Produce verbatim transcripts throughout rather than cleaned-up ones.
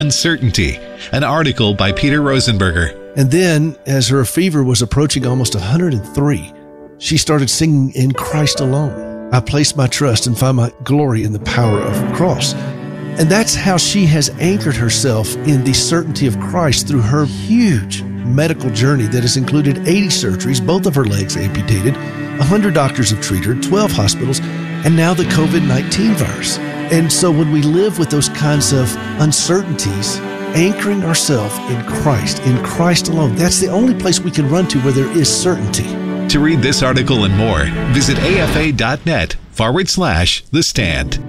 Uncertainty, an article by Peter Rosenberger. And then, as her fever was approaching almost one hundred three, she started singing In Christ Alone. I place my trust and find my glory in the power of the cross. And that's how she has anchored herself in the certainty of Christ through her huge medical journey that has included eighty surgeries, both of her legs amputated, one hundred doctors have treated her, twelve hospitals, and now the covid nineteen virus. And so when we live with those kinds of uncertainties, anchoring ourselves in Christ, in Christ alone, that's the only place we can run to where there is certainty. To read this article and more, visit afa.net forward slash The Stand.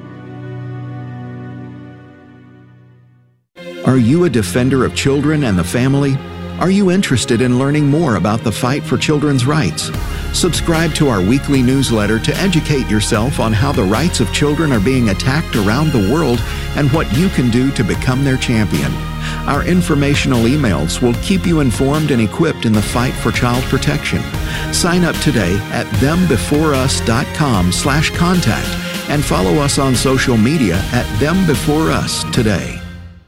Are you a defender of children and the family? Are you interested in learning more about the fight for children's rights? Subscribe to our weekly newsletter to educate yourself on how the rights of children are being attacked around the world and what you can do to become their champion. Our informational emails will keep you informed and equipped in the fight for child protection. Sign up today at thembeforeus.com slash contact and follow us on social media at thembeforeus today.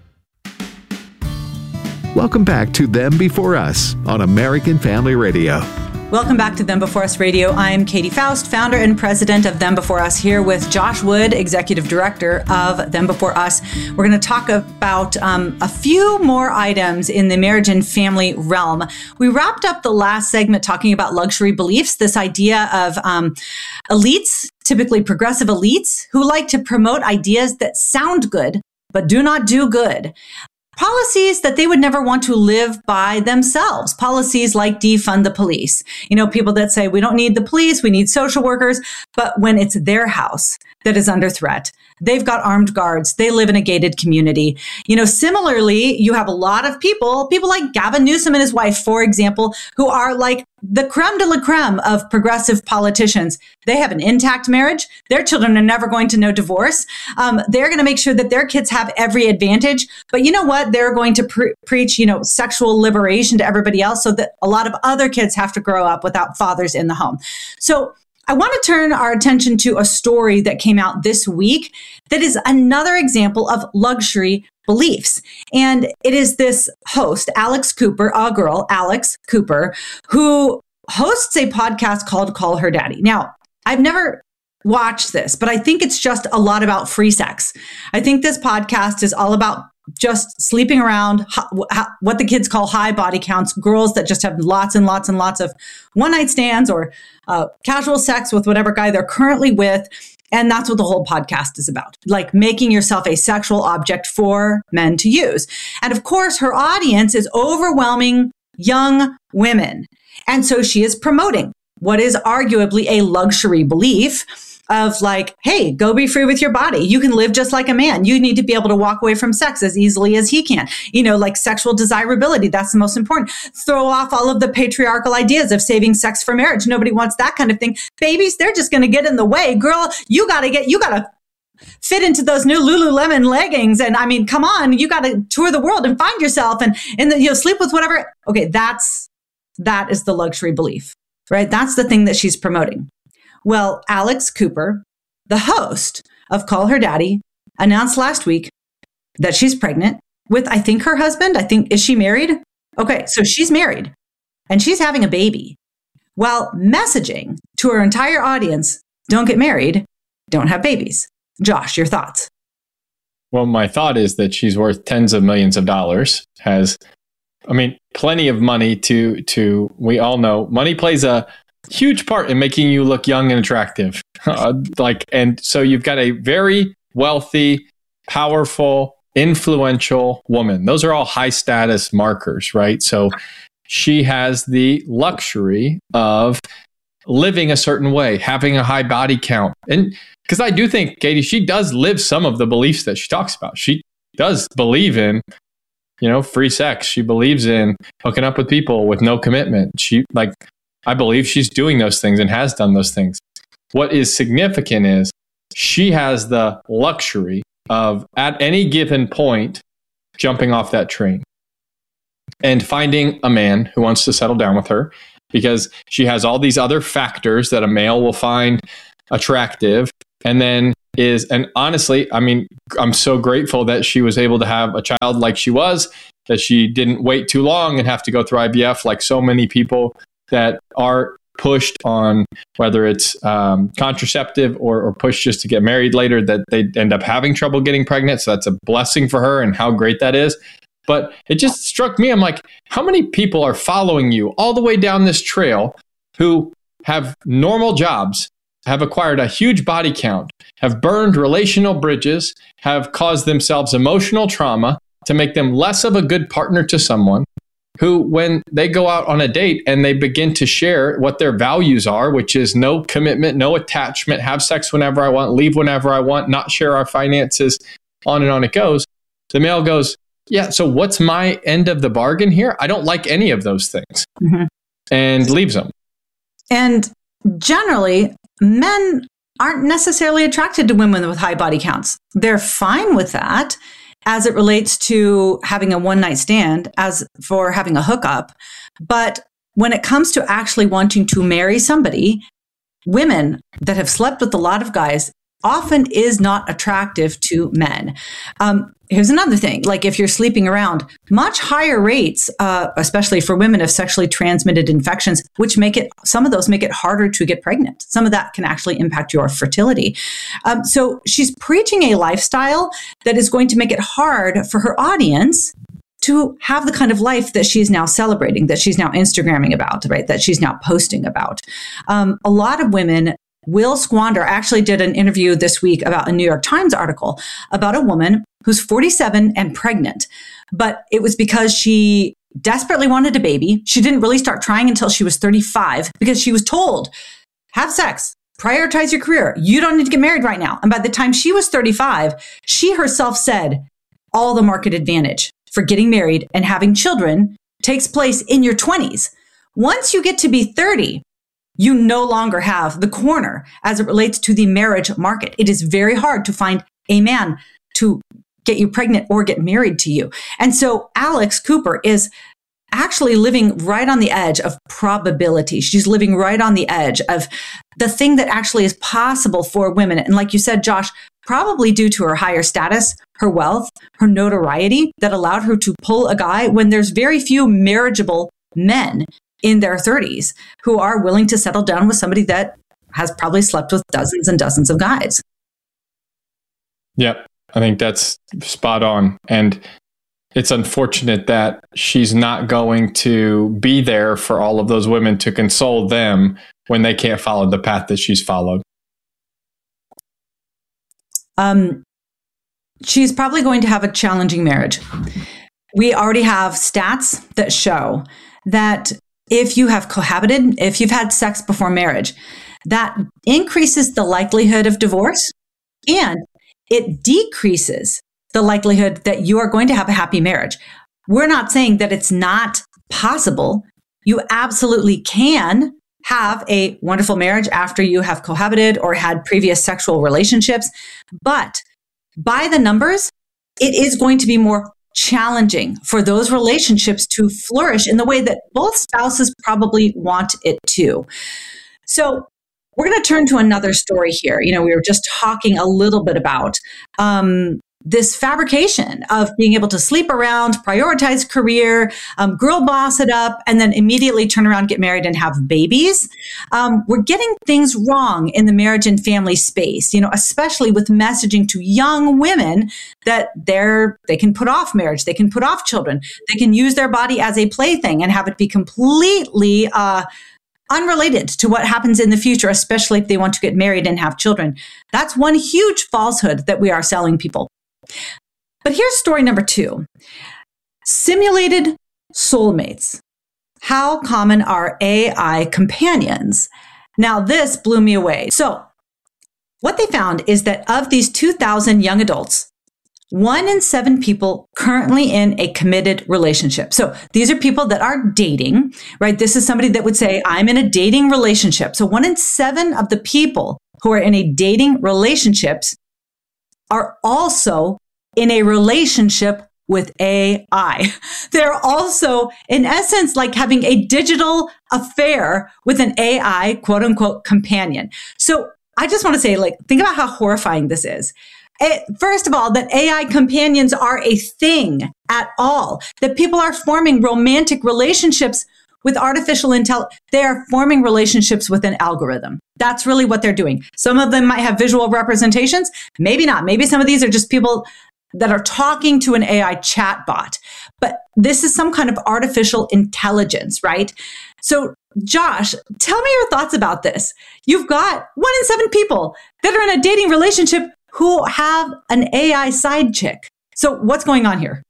Welcome back to Them Before Us on American Family Radio. Welcome back to Them Before Us Radio. I'm Katie Faust, founder and president of Them Before Us, here with Josh Wood, executive director of Them Before Us. We're going to talk about um, a few more items in the marriage and family realm. We wrapped up the last segment talking about luxury beliefs, this idea of um, elites, typically progressive elites, who like to promote ideas that sound good, but do not do good. Policies that they would never want to live by themselves. Policies like defund the police. You know, people that say we don't need the police, we need social workers. But when it's their house that is under threat, they've got armed guards. They live in a gated community. You know, similarly, you have a lot of people, people like Gavin Newsom and his wife, for example, who are like the creme de la creme of progressive politicians. They have an intact marriage. Their children are never going to know divorce. Um, they're going to make sure that their kids have every advantage. But you know what? They're going to pre- preach, you know, sexual liberation to everybody else so that a lot of other kids have to grow up without fathers in the home. So I want to turn our attention to a story that came out this week that is another example of luxury beliefs. And it is this host, Alex Cooper, a girl, Alex Cooper, who hosts a podcast called Call Her Daddy. Now, I've never watched this, but I think it's just a lot about free sex. I think this podcast is all about just sleeping around, what the kids call high body counts, girls that just have lots and lots and lots of one night stands or uh, casual sex with whatever guy they're currently with. And that's what the whole podcast is about, like making yourself a sexual object for men to use. And of course, her audience is overwhelming young women. And so she is promoting what is arguably a luxury belief of like, hey, go be free with your body. You can live just like a man. You need to be able to walk away from sex as easily as he can. You know, like sexual desirability. That's the most important. Throw off all of the patriarchal ideas of saving sex for marriage. Nobody wants that kind of thing. Babies, they're just going to get in the way. Girl, you got to get, you got to fit into those new Lululemon leggings. And I mean, come on, you got to tour the world and find yourself and, and the, you know, sleep with whatever. Okay. That's, that is the luxury belief, right? That's the thing that she's promoting. Well, Alex Cooper, the host of Call Her Daddy, announced last week that she's pregnant with, I think, her husband. I think, is she married? Okay, so she's married and she's having a baby while messaging to her entire audience, don't get married, don't have babies. Josh, your thoughts? Well, my thought is that she's worth tens of millions of dollars, has, I mean, plenty of money to, to, we all know money plays a huge part in making you look young and attractive. Uh, like, and so you've got a very wealthy, powerful, influential woman. Those are all high status markers, right? So she has the luxury of living a certain way, having a high body count. And because I do think, Katie, she does live some of the beliefs that she talks about. She does believe in, you know, free sex. She believes in hooking up with people with no commitment. She like, I believe she's doing those things and has done those things. What is significant is she has the luxury of, at any given point, jumping off that train and finding a man who wants to settle down with her, because she has all these other factors that a male will find attractive. And then is, and honestly, I mean, I'm so grateful that she was able to have a child like she was, that she didn't wait too long and have to go through I V F like so many people that are pushed on, whether it's um, contraceptive or, or pushed just to get married later, that they end up having trouble getting pregnant. So that's a blessing for her, and how great that is. But it just struck me, I'm like, how many people are following you all the way down this trail who have normal jobs, have acquired a huge body count, have burned relational bridges, have caused themselves emotional trauma to make them less of a good partner to someone, who, when they go out on a date and they begin to share what their values are, which is no commitment, no attachment, have sex whenever I want, leave whenever I want, not share our finances, on and on it goes, the male goes, yeah, so what's my end of the bargain here? I don't like any of those things, mm-hmm. and leaves them. And generally, men aren't necessarily attracted to women with high body counts. They're fine with that as it relates to having a one night stand, as for having a hookup. But when it comes to actually wanting to marry somebody, women that have slept with a lot of guys often is not attractive to men. Um, here's another thing. Like if you're sleeping around, much higher rates, uh, especially for women, of sexually transmitted infections, which make it, some of those make it harder to get pregnant. Some of that can actually impact your fertility. Um, so she's preaching a lifestyle that is going to make it hard for her audience to have the kind of life that she's now celebrating, that she's now Instagramming about, right? That she's now posting about. Um, a lot of women will squander. I actually did an interview this week about a New York Times article about a woman who's forty-seven and pregnant, but it was because she desperately wanted a baby. She didn't really start trying until she was thirty-five because she was told, have sex, prioritize your career. You don't need to get married right now. And by the time she was thirty-five, she herself said all the market advantage for getting married and having children takes place in your twenties. Once you get to be thirty, you no longer have the corner as it relates to the marriage market. It is very hard to find a man to get you pregnant or get married to you. And so Alex Cooper is actually living right on the edge of probability. She's living right on the edge of the thing that actually is possible for women. And like you said, Josh, probably due to her higher status, her wealth, her notoriety that allowed her to pull a guy when there's very few marriageable men in their thirties who are willing to settle down with somebody that has probably slept with dozens and dozens of guys. Yep. I think that's spot on. And it's unfortunate that she's not going to be there for all of those women to console them when they can't follow the path that she's followed. Um, she's probably going to have a challenging marriage. We already have stats that show that if you have cohabited, if you've had sex before marriage, that increases the likelihood of divorce, and it decreases the likelihood that you are going to have a happy marriage. We're not saying that it's not possible. You absolutely can have a wonderful marriage after you have cohabited or had previous sexual relationships, but by the numbers, it is going to be more challenging for those relationships to flourish in the way that both spouses probably want it to. So we're going to turn to another story here. You know, we were just talking a little bit about um, this fabrication of being able to sleep around, prioritize career, um, girl boss it up, and then immediately turn around, get married, and have babies. Um, we're getting things wrong in the marriage and family space, you know, especially with messaging to young women that they're, they can put off marriage, they can put off children, they can use their body as a plaything and have it be completely uh, unrelated to what happens in the future, especially if they want to get married and have children. That's one huge falsehood that we are selling people. But here's story number two. Simulated soulmates. How common are A I companions? Now, this blew me away. So what they found is that of these two thousand young adults, one in seven people currently in a committed relationship. So these are people that are dating, right? This is somebody that would say, I'm in a dating relationship. So one in seven of the people who are in a dating relationships are also in a relationship with A I. They're also, in essence, like having a digital affair with an A I, quote unquote, companion. So I just want to say, like, think about how horrifying this is. It, first of all, that A I companions are a thing at all, that people are forming romantic relationships with artificial intelligence. They are forming relationships with an algorithm. That's really what they're doing. Some of them might have visual representations, maybe not. Maybe some of these are just people that are talking to an A I chatbot. But this is some kind of artificial intelligence, right? So, Josh, tell me your thoughts about this. You've got one in seven people that are in a dating relationship who have an A I side chick. So what's going on here?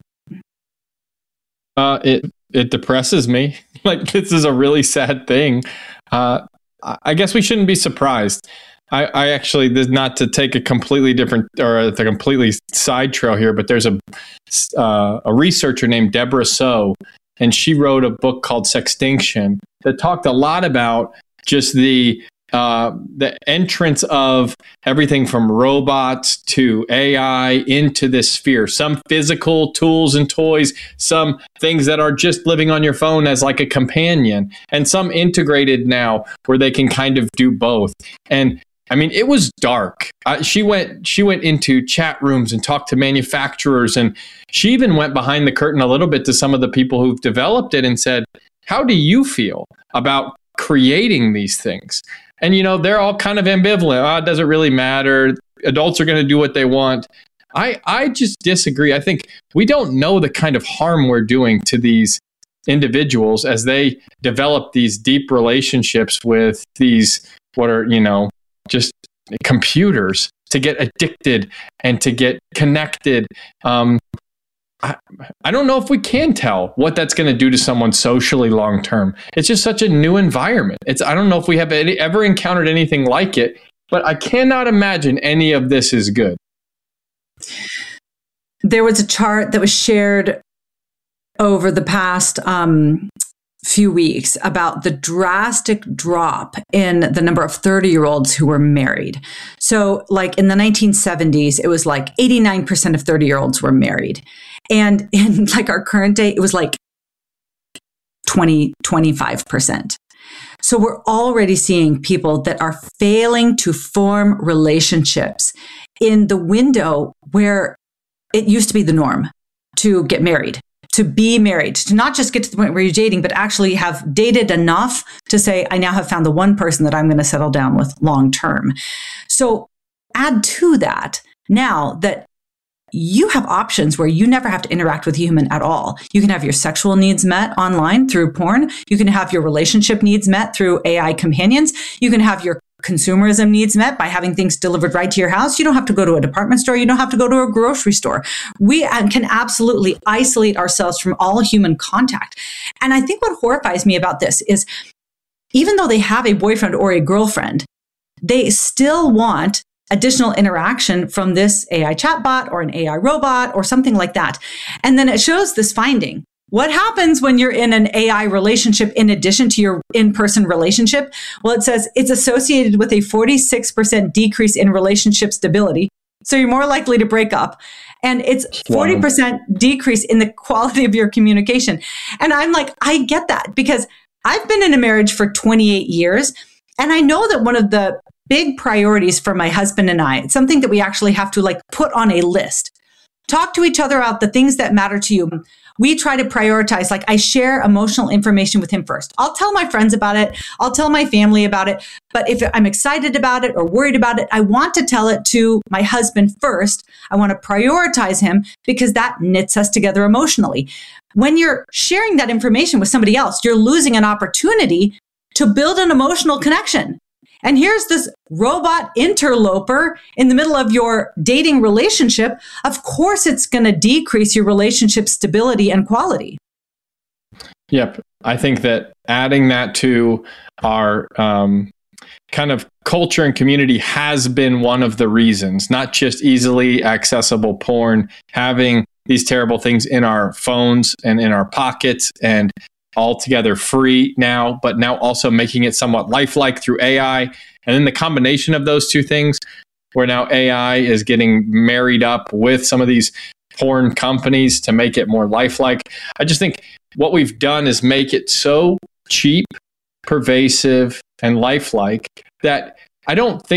Uh, it it depresses me. Like, this is a really sad thing. Uh, I guess we shouldn't be surprised. I, I actually, this, not to take a completely different or a completely side trail here, but there's a uh, a researcher named Deborah So, and she wrote a book called Sextinction that talked a lot about just the uh, the entrance of everything from robots to A I into this sphere. Some physical tools and toys, some things that are just living on your phone as like a companion, and some integrated now where they can kind of do both. And I mean, it was dark. Uh, she went she went into chat rooms and talked to manufacturers, and she even went behind the curtain a little bit to some of the people who've developed it and said, how do you feel about creating these things? And, you know, they're all kind of ambivalent. Oh, it doesn't really matter. Adults are going to do what they want. I, I just disagree. I think we don't know the kind of harm we're doing to these individuals as they develop these deep relationships with these, what are, you know, just computers, to get addicted and to get connected. Um, I, I don't know if we can tell what that's going to do to someone socially long term. It's just such a new environment. It's I don't know if we have any, ever encountered anything like it, but I cannot imagine any of this is good. There was a chart that was shared over the past um, few weeks about the drastic drop in the number of thirty-year-olds who were married. So like in the nineteen seventies, it was like eighty-nine percent of thirty-year-olds were married. And in like our current day, it was like twenty, twenty-five percent. So we're already seeing people that are failing to form relationships in the window where it used to be the norm to get married, to be married, to not just get to the point where you're dating, but actually have dated enough to say, I now have found the one person that I'm going to settle down with long term. So add to that now that you have options where you never have to interact with a human at all. You can have your sexual needs met online through porn. You can have your relationship needs met through A I companions. You can have your consumerism needs met by having things delivered right to your house. You don't have to go to a department store. You don't have to go to a grocery store. We can absolutely isolate ourselves from all human contact. And I think what horrifies me about this is even though they have a boyfriend or a girlfriend, they still want additional interaction from this A I chatbot or an A I robot or something like that. And then it shows this finding. What happens when you're in an A I relationship in addition to your in-person relationship? Well, it says it's associated with a forty-six percent decrease in relationship stability. So you're more likely to break up. And it's forty percent decrease in the quality of your communication. And I'm like, I get that because I've been in a marriage for twenty-eight years. And I know that one of the big priorities for my husband and I, it's something that we actually have to like put on a list. Talk to each other about the things that matter to you. We try to prioritize, like I share emotional information with him first. I'll tell my friends about it. I'll tell my family about it. But if I'm excited about it or worried about it, I want to tell it to my husband first. I want to prioritize him because that knits us together emotionally. When you're sharing that information with somebody else, you're losing an opportunity to build an emotional connection. And here's this robot interloper in the middle of your dating relationship. Of course, it's going to decrease your relationship stability and quality. Yep. I think that adding that to our um, kind of culture and community has been one of the reasons, not just easily accessible porn, having these terrible things in our phones and in our pockets and altogether free now, but now also making it somewhat lifelike through A I. And then the combination of those two things, where now A I is getting married up with some of these porn companies to make it more lifelike. I just think what we've done is make it so cheap, pervasive, and lifelike that I don't think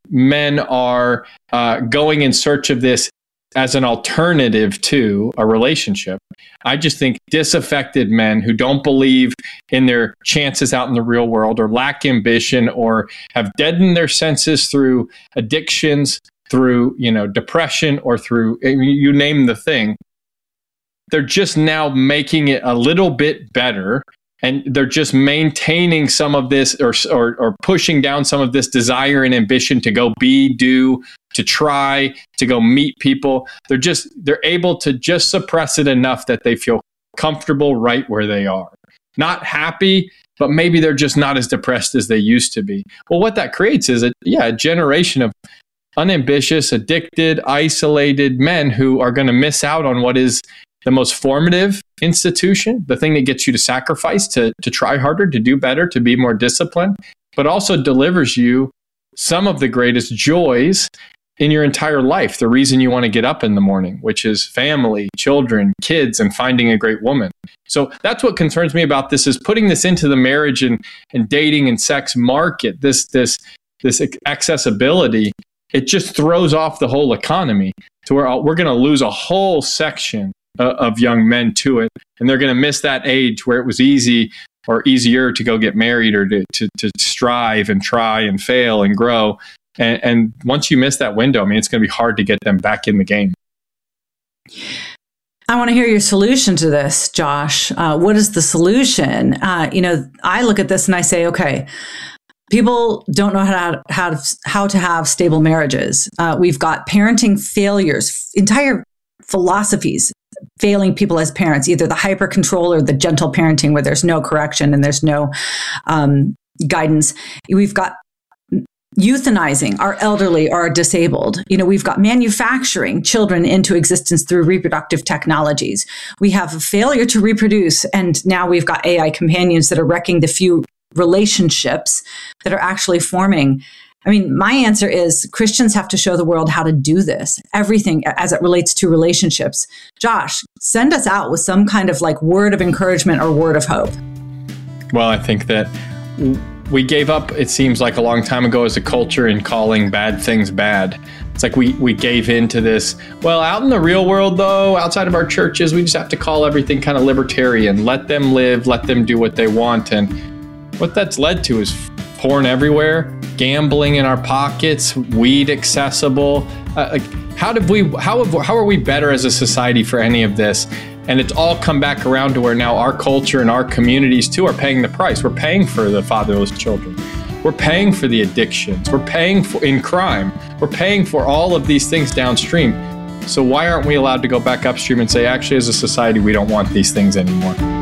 men are uh, going in search of this as an alternative to a relationship. I just think disaffected men who don't believe in their chances out in the real world, or lack ambition, or have deadened their senses through addictions, through, you know, depression, or through, you name the thing, they're just now making it a little bit better. And they're just maintaining some of this, or, or or pushing down some of this desire and ambition to go be, do, to try, to go meet people. They're just, they're able to just suppress it enough that they feel comfortable right where they are. Not happy, but maybe they're just not as depressed as they used to be. Well, what that creates is a, yeah, a generation of unambitious, addicted, isolated men who are going to miss out on what is the most formative institution, the thing that gets you to sacrifice, to, to try harder, to do better, to be more disciplined, but also delivers you some of the greatest joys in your entire life. The reason you want to get up in the morning, which is family, children, kids, and finding a great woman. So that's what concerns me about this, is putting this into the marriage and, and dating and sex market, this, this, this accessibility. It just throws off the whole economy to where we're going to lose a whole section of young men to it, and they're going to miss that age where it was easy or easier to go get married, or to, to, to strive and try and fail and grow. And, and once you miss that window, I mean, it's going to be hard to get them back in the game. I want to hear your solution to this, Josh. Uh, what is the solution? Uh, you know, I look at this and I say, okay, people don't know how to, how to, how to have stable marriages. Uh, we've got parenting failures, entire philosophies failing people as parents, either the hyper control or the gentle parenting, where there's no correction and there's no um, guidance. We've got euthanizing our elderly or our disabled. You know, we've got manufacturing children into existence through reproductive technologies. We have a failure to reproduce, and now we've got A I companions that are wrecking the few relationships that are actually forming. I mean, my answer is Christians have to show the world how to do this, everything as it relates to relationships. Josh, send us out with some kind of like word of encouragement or word of hope. Well, I think that we gave up, it seems like a long time ago, as a culture, in calling bad things bad. It's like we, we gave into this, well, out in the real world, though, outside of our churches, we just have to call everything kind of libertarian. Let them live, let them do what they want. And what that's led to is porn everywhere, gambling in our pockets, weed accessible. Uh, like, how did we? How have, how are we better as a society for any of this? And it's all come back around to where now our culture and our communities too are paying the price. We're paying for the fatherless children. We're paying for the addictions. We're paying for in crime. We're paying for all of these things downstream. So why aren't we allowed to go back upstream and say, actually, as a society, we don't want these things anymore?